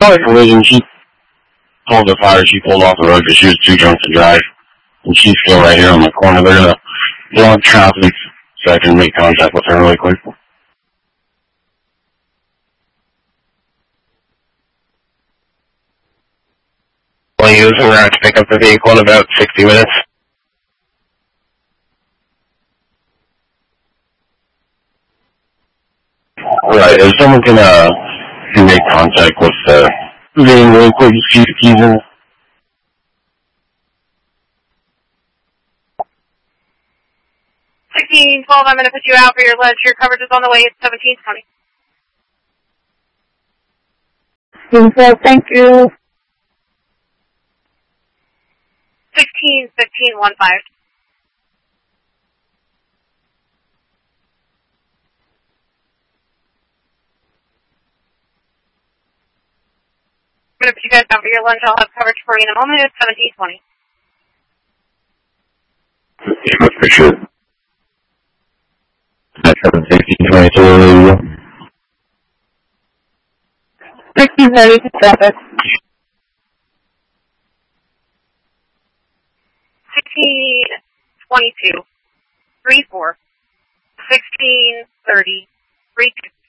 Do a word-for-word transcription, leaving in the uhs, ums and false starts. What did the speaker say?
Sorry for waiting. She told the fire she pulled off the road because she was too drunk to drive. And she's still right here on the corner. They're going to block traffic so I can make contact with her really quick. Well, using that to pick up the vehicle in about sixty minutes. Alright, if someone can, uh, can make contact with the vehicle really quick, just keep the keys in. sixteen twelve, I'm going to put you out for your lunch. Your coverage is on the way. It's seventeen twenty. Thank you. sixteen fifteen one five. I'm going to put you guys out for your lunch. I'll have coverage for you in a moment. It's seventeen twenty. Yeah, much appreciated. sixteen twenty-two. sixteen thirty to traffic. sixteen twenty-two. three four. sixteen thirty. three two.